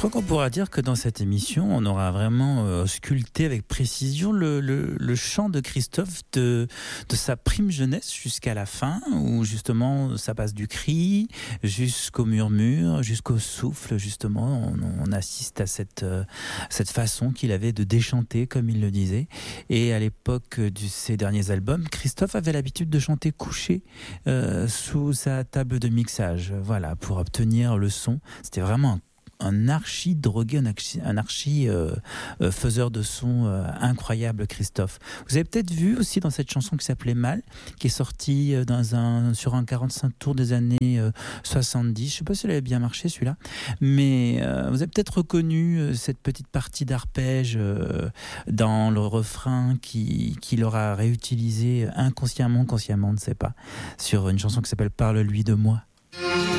crois qu'on pourra dire que dans cette émission, on aura vraiment sculpté avec précision le chant de Christophe de sa prime jeunesse jusqu'à la fin, où justement ça passe du cri jusqu'au murmure, jusqu'au souffle, justement. On assiste à cette façon qu'il avait de déchanter, comme il le disait. Et à l'époque de ses derniers albums, Christophe avait l'habitude de chanter couché sous sa table de mixage, voilà, pour obtenir le son. C'était vraiment un archi drogué, un archi faiseur de son incroyable, Christophe. Vous avez peut-être vu aussi dans cette chanson qui s'appelait Mal, qui est sortie sur un 45 tours des années 70. Je ne sais pas si elle avait bien marché celui-là, mais vous avez peut-être reconnu cette petite partie d'arpège dans le refrain qu'il aura réutilisé inconsciemment, consciemment, on ne sait pas, sur une chanson qui s'appelle Parle-lui de moi.